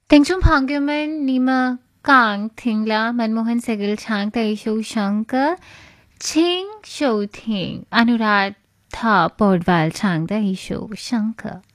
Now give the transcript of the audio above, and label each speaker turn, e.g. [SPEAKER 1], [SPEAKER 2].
[SPEAKER 1] 听众朋友们，你们刚听了मनमोहन Sehgal 唱的一首唱歌，请收听 Anuradha Paudwal 唱的一首唱歌。